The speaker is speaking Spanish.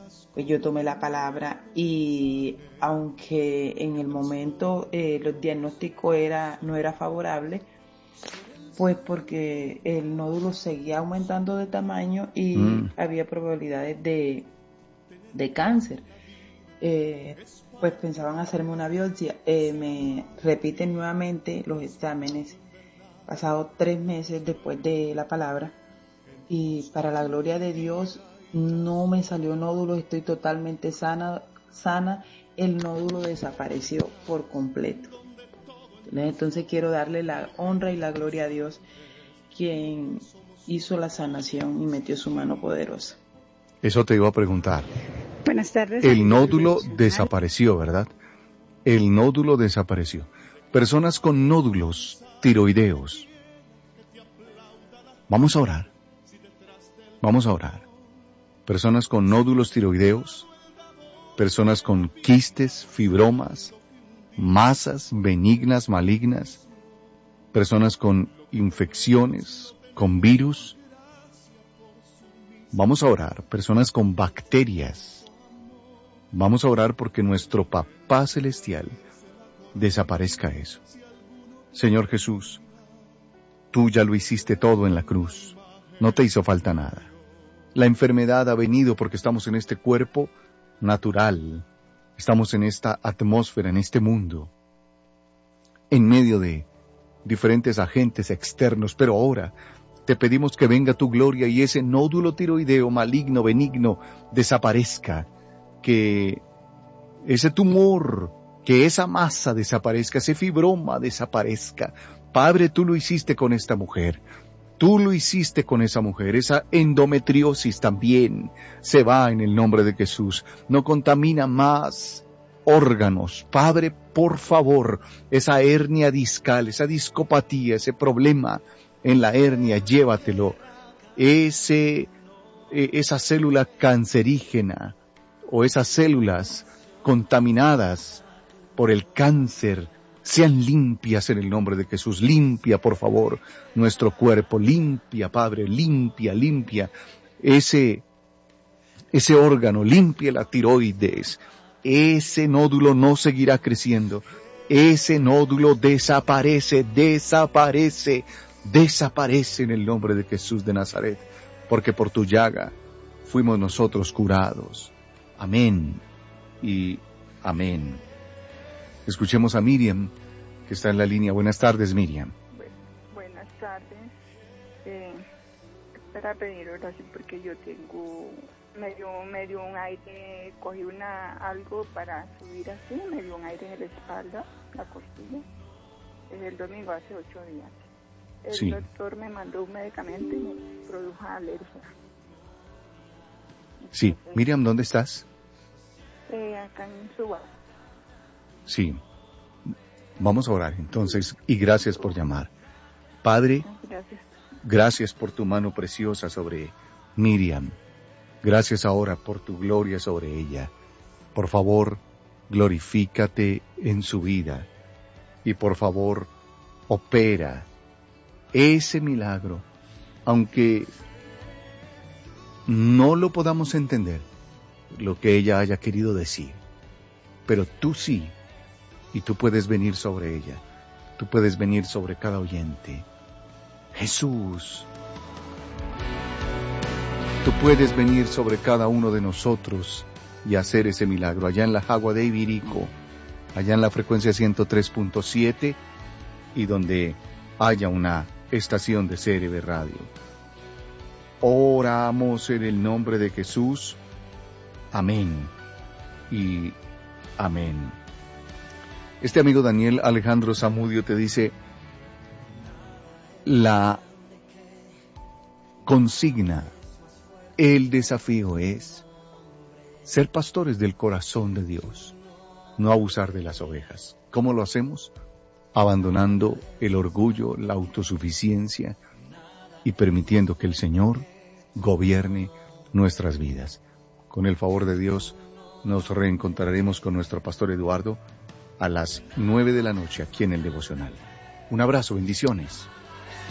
pues yo tomé la palabra y aunque en el momento el diagnóstico no era favorable, pues porque el nódulo seguía aumentando de tamaño y había probabilidades de cáncer. Pues pensaban hacerme una biopsia. Me repiten nuevamente los exámenes pasados 3 meses después de la palabra y para la gloria de Dios no me salió nódulo, estoy totalmente sana, el nódulo desapareció por completo. Entonces quiero darle la honra y la gloria a Dios, quien hizo la sanación y metió su mano poderosa. Eso te iba a preguntar. Buenas tardes. El nódulo desapareció, ¿verdad? El nódulo desapareció. Personas con nódulos tiroideos. Vamos a orar. Vamos a orar. Personas con nódulos tiroideos, personas con quistes, fibromas, masas benignas, malignas, personas con infecciones, con virus. Vamos a orar. Personas con bacterias. Vamos a orar porque nuestro Papá Celestial desaparezca eso. Señor Jesús, tú ya lo hiciste todo en la cruz. No te hizo falta nada. La enfermedad ha venido porque estamos en este cuerpo natural. Estamos en esta atmósfera, en este mundo, en medio de diferentes agentes externos, pero ahora te pedimos que venga tu gloria y ese nódulo tiroideo maligno, benigno, desaparezca, que ese tumor, que esa masa desaparezca, ese fibroma desaparezca. Padre, tú lo hiciste con esta mujer. Tú lo hiciste con esa mujer. Esa endometriosis también se va en el nombre de Jesús. No contamina más órganos. Padre, por favor, esa hernia discal, esa discopatía, ese problema en la hernia, llévatelo. Esa célula cancerígena o esas células contaminadas por el cáncer, sean limpias en el nombre de Jesús. Limpia, por favor, nuestro cuerpo. Limpia, Padre, limpia ese órgano. Limpia la tiroides. Ese nódulo no seguirá creciendo. Ese nódulo desaparece en el nombre de Jesús de Nazaret. Porque por tu llaga fuimos nosotros curados. Amén y amén. Escuchemos a Miriam, que está en la línea. Buenas tardes, Miriam. Buenas tardes. Para pedir oración porque yo tengo, me dio un aire, cogí algo para subir así, me dio un aire en la espalda, la costilla. Desde el domingo, hace 8 días. El doctor me mandó un medicamento y me produjo alergia. Sí, Miriam, ¿dónde estás? Acá en Suba. Sí, vamos a orar entonces y gracias por llamar. Padre, gracias por tu mano preciosa sobre Miriam. Gracias ahora por tu gloria sobre ella. Por favor, glorifícate en su vida y por favor, opera ese milagro, aunque no lo podamos entender, lo que ella haya querido decir, pero tú sí. Y tú puedes venir sobre ella. Tú puedes venir sobre cada oyente. Jesús. Tú puedes venir sobre cada uno de nosotros y hacer ese milagro. Allá en la Jagua de Ibirico, allá en la frecuencia 103.7 y donde haya una estación de CRB Radio. Oramos en el nombre de Jesús. Amén y amén. Este amigo Daniel Alejandro Zamudio te dice, la consigna, el desafío es ser pastores del corazón de Dios, no abusar de las ovejas. ¿Cómo lo hacemos? Abandonando el orgullo, la autosuficiencia y permitiendo que el Señor gobierne nuestras vidas. Con el favor de Dios nos reencontraremos con nuestro pastor Eduardo a las 9 de la noche aquí en el Devocional. Un abrazo, bendiciones.